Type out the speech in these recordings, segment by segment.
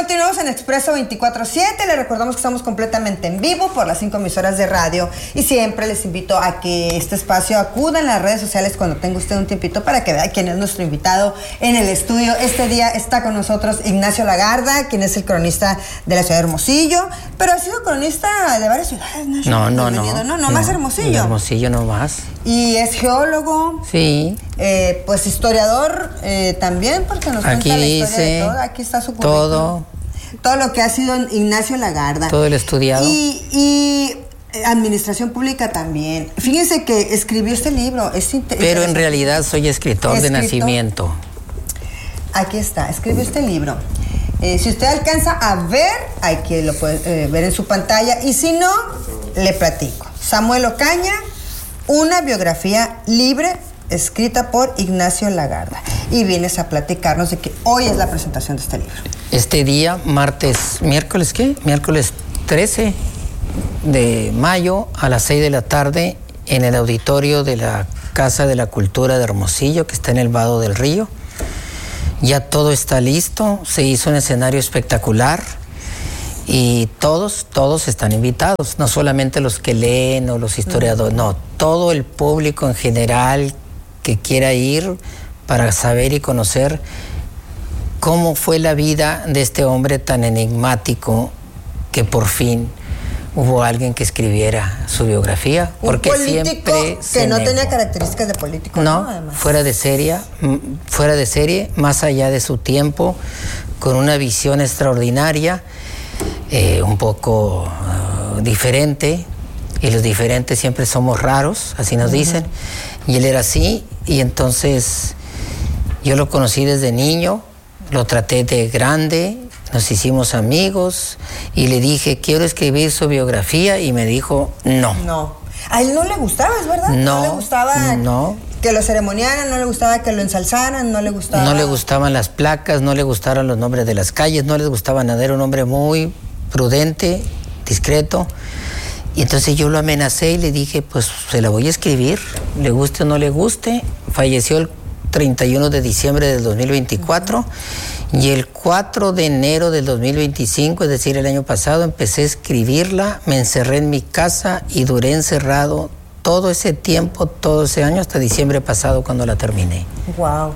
Continuamos en Expreso 24/7. Les recordamos que estamos completamente en vivo por las 5 emisoras de radio y siempre les invito a que este espacio acuda en las redes sociales cuando tenga usted un tiempito para que vea quién es nuestro invitado en el estudio. Este día está con nosotros Ignacio Lagarda, quien es el cronista de la ciudad de Hermosillo, pero ha sido cronista de varias ciudades. No, más Hermosillo. Hermosillo no más. Y es geólogo. Sí. Pues historiador también, porque nos aquí cuenta la dice historia de todo. Aquí está su currículum. Todo lo que ha sido Ignacio Lagarda. Todo el estudiado. Y administración pública también. Fíjense que escribió este libro. Pero en realidad soy escritor de nacimiento. Aquí está, escribió este libro. Si usted alcanza a ver, hay que lo puede ver en su pantalla. Y si no, le platico. Samuel Ocaña, una biografía libre, escrita por Ignacio Lagarda. Y vienes a platicarnos de que hoy es la presentación de este libro. Este día, miércoles 13 de mayo a las 6 de la tarde en el auditorio de la Casa de la Cultura de Hermosillo, que está en el Vado del Río. Ya todo está listo, se hizo un escenario espectacular y todos están invitados, no solamente los que leen o los historiadores, no, todo el público en general que quiera ir para saber y conocer cómo fue la vida de este hombre tan enigmático que por fin hubo alguien que escribiera su biografía. Porque un político siempre que no tenía características de político. No, fuera de serie, más allá de su tiempo, con una visión extraordinaria, un poco diferente, y los diferentes siempre somos raros, así nos dicen, y él era así, y entonces yo lo conocí desde niño, lo traté de grande, nos hicimos amigos y le dije, quiero escribir su biografía, y me dijo, no. No. A él no le gustaba, ¿es verdad? No le gustaba que lo ceremoniaran, no le gustaba que lo ensalzaran, no le gustaba... No le gustaban las placas, no le gustaban los nombres de las calles, no les gustaba nada, era un hombre muy prudente, discreto. Y entonces yo lo amenacé y le dije, pues se la voy a escribir, le guste o no le guste. Falleció el 31 de diciembre del 2024 y el 4 de enero del 2025, es decir, el año pasado, empecé a escribirla, me encerré en mi casa y duré encerrado todo ese tiempo, todo ese año, hasta diciembre pasado cuando la terminé. Wow.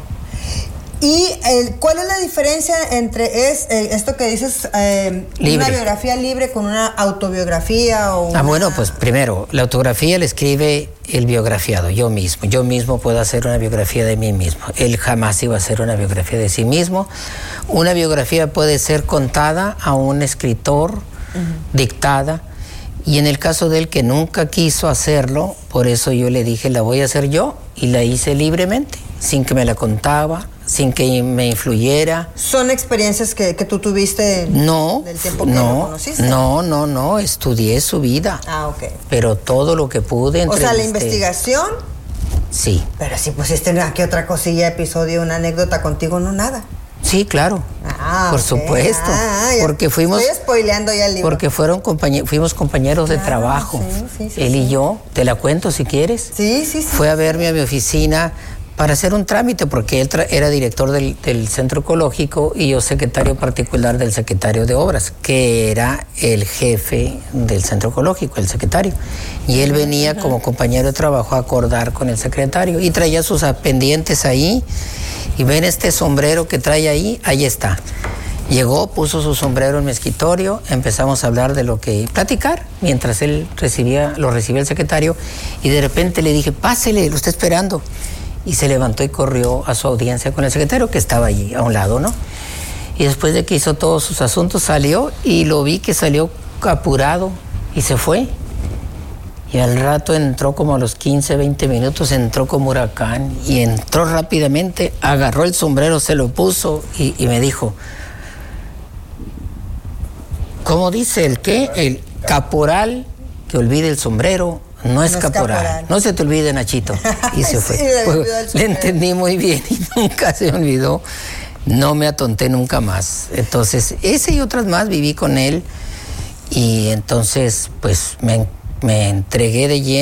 ¿Y cuál es la diferencia entre esto que dices, una biografía libre con una autobiografía? Bueno, pues primero, la autografía la escribe el biografiado, yo mismo. Yo mismo puedo hacer una biografía de mí mismo. Él jamás iba a hacer una biografía de sí mismo. Una biografía puede ser contada a un escritor, dictada, y en el caso de él que nunca quiso hacerlo, por eso yo le dije, la voy a hacer yo, y la hice libremente, sin que me la contaba, sin que me influyera. ¿Son experiencias que tú tuviste del tiempo que lo conociste? No, estudié su vida. Ah, ok. Pero todo lo que pude... O sea, la investigación... Sí. Pero si pusiste aquí otra cosilla, episodio, una anécdota contigo, no nada. Sí, claro. Por supuesto. Porque fuimos... Estoy spoileando ya el libro. Porque fuimos compañeros de trabajo. Sí, él y yo. Te la cuento si quieres. Sí. Fue a verme a mi oficina para hacer un trámite, porque él era director del Centro Ecológico y yo secretario particular del secretario de Obras, que era el jefe del Centro Ecológico, el secretario. Y él venía como compañero de trabajo a acordar con el secretario y traía sus pendientes ahí. Y ven este sombrero que trae ahí está. Llegó, puso su sombrero en mi escritorio, empezamos a hablar de platicar, mientras él lo recibía el secretario, y de repente le dije, pásele, lo está esperando. Y se levantó y corrió a su audiencia con el secretario, que estaba allí a un lado, ¿no? Y después de que hizo todos sus asuntos, salió, y lo vi que salió apurado y se fue. Y al rato entró, como a los 15, 20 minutos, entró como huracán, y entró rápidamente, agarró el sombrero, se lo puso y me dijo, ¿cómo dice el qué? El caporal que olvide el sombrero no es caporal. No se te olvide, Nachito. Y se fue. Le entendí muy bien y nunca se me olvidó. No me atonté nunca más. Entonces, ese y otras más viví con él, y entonces pues me entregué de lleno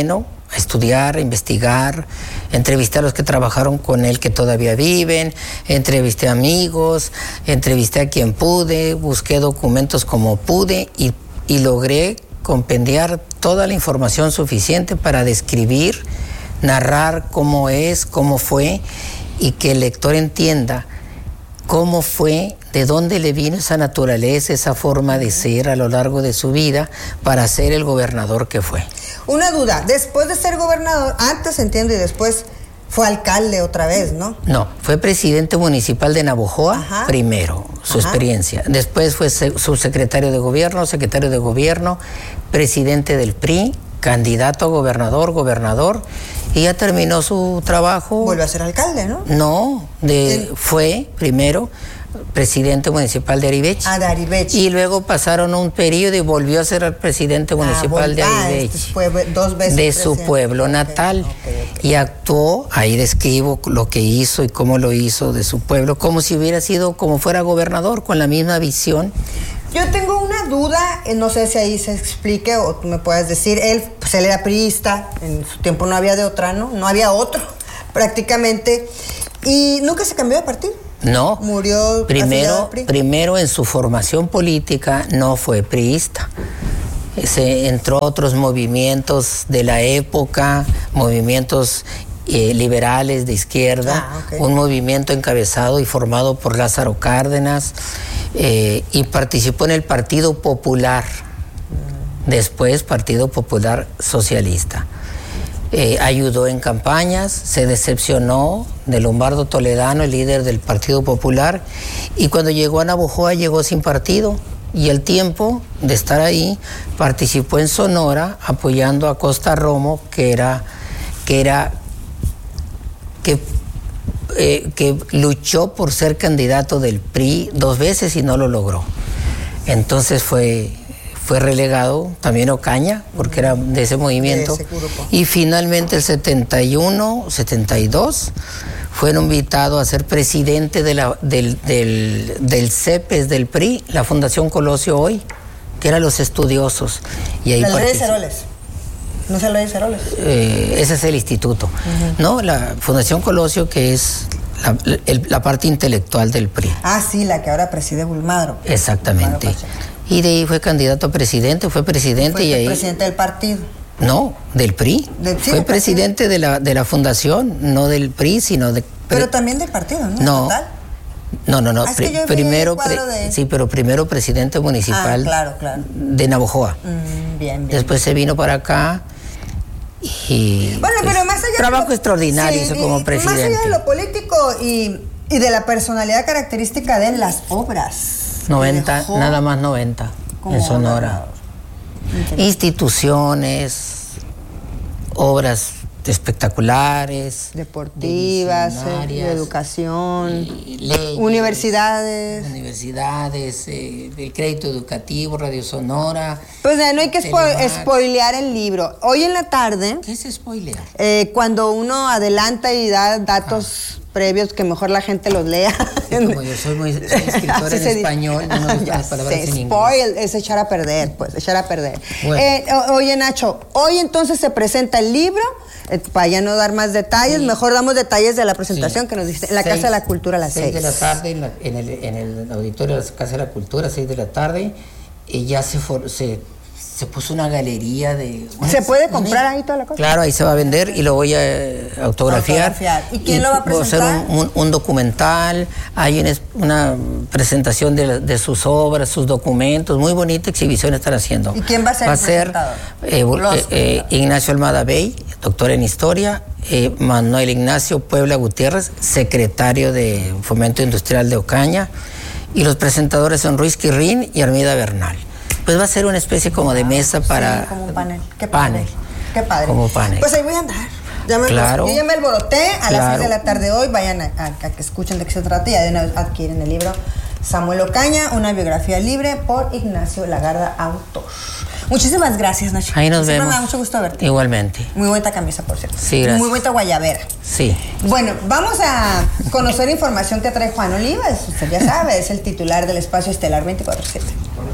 a estudiar, a investigar, entrevisté a los que trabajaron con él que todavía viven, entrevisté a amigos, entrevisté a quien pude, busqué documentos como pude y logré compendiar toda la información suficiente para describir, narrar cómo es, cómo fue, y que el lector entienda cómo fue, de dónde le vino esa naturaleza, esa forma de ser a lo largo de su vida para ser el gobernador que fue. Una duda, después de ser gobernador, antes entiendo, y después fue alcalde otra vez, ¿no? No, fue presidente municipal de Navojoa. Ajá. Primero, su experiencia. Después fue subsecretario de gobierno, secretario de gobierno, presidente del PRI, candidato a gobernador, y ya terminó su trabajo. Vuelve a ser alcalde, ¿no? No, fue primero presidente municipal de Arivechi. Ah, de Arivechi. Y luego pasaron un periodo y volvió a ser el presidente municipal de Arivechi. Fue 2 veces de su pueblo natal. Okay. Y actuó, ahí describo lo que hizo y cómo lo hizo de su pueblo, como si hubiera sido, como fuera gobernador, con la misma visión. Yo tengo una duda, no sé si ahí se explique o tú me puedas decir. Él era priista, en su tiempo no había de otra, ¿no? No había otro, prácticamente. Y nunca se cambió de partido. No. Murió primero en su formación política no fue priista. Se entró a otros movimientos de la época, movimientos liberales de izquierda, okay. Un movimiento encabezado y formado por Lázaro Cárdenas, y participó en el Partido Popular, después Partido Popular Socialista. Ayudó en campañas, se decepcionó de Lombardo Toledano, el líder del Partido Popular, y cuando llegó a Navojoa llegó sin partido, y al tiempo de estar ahí participó en Sonora apoyando a Costa Romo, que luchó por ser candidato del PRI 2 veces y no lo logró. Entonces fue relegado, también Ocaña, porque era de ese movimiento, y finalmente el 71, 72, fueron invitados a ser presidente del CEPES del PRI, la Fundación Colosio hoy, que eran los estudiosos. Y ahí ¿La ley de Ceroles? ¿No es la ley de Ceroles? Ese es el instituto. No, la Fundación Colosio, que es la parte intelectual del PRI. Ah, sí, la que ahora preside Bulmadro. Exactamente. Y de ahí fue candidato a presidente, fue presidente y ahí... presidente del partido. No, del PRI. Fue presidente de la fundación, no del PRI, sino de... Pero también del partido, ¿no? No. ¿Total? No. Primero, sí, pero primero presidente municipal claro. de Navojoa. Bien. Después se vino para acá y... Bueno, pero más allá trabajo extraordinario hizo como presidente. Más allá de lo político y de la personalidad característica de las obras. 90, nada más 90 en Sonora. Instituciones, obras espectaculares, deportivas, de educación, leyes, universidades, el crédito educativo, Radio Sonora. Pues no hay que spoilear el libro. Hoy en la tarde... ¿Qué es spoilear? Cuando uno adelanta y da datos previos que mejor la gente los lea. Sí, como yo soy escritor en español, no me gustan las palabras en inglés. Spoil es echar a perder, Bueno. Oye, Nacho, hoy entonces se presenta el libro, para ya no dar más detalles, mejor damos detalles de la presentación que nos dijiste, en la Casa de la Cultura a las 6. 6 de la tarde, en el auditorio de la Casa de la Cultura, 6 de la tarde, y ya se puso una galería de... ¿Se puede comprar ahí toda la cosa? Claro, ahí se va a vender y lo voy a autografiar. ¿Y quién lo va a presentar? Va a ser un documental, hay una presentación de sus obras, sus documentos, muy bonita exhibición están haciendo. ¿Y quién va a ser el presentador? Ignacio Almada Bey, doctor en Historia, Manuel Ignacio Puebla Gutiérrez, secretario de Fomento Industrial de Ocaña, y los presentadores son Ruiz Quirrín y Armida Bernal. Pues va a ser una especie como de mesa para... Sí, como un panel. Qué padre. Como panel. Pues ahí voy a andar. Yo ya me alboroté a las 6 de la tarde hoy. Vayan a que escuchen de qué se trata y ya de una vez adquieren el libro Samuel Ocaña, una biografía libre por Ignacio Lagarda, autor. Muchísimas gracias, Nacho. Ahí nos vemos. Me da mucho gusto verte. Igualmente. Muy bonita camisa, por cierto. Sí, gracias. Muy bonita guayabera. Sí. Bueno, vamos a conocer información que trae Juan Olivas. Usted ya sabe, es el titular del espacio estelar 24/7.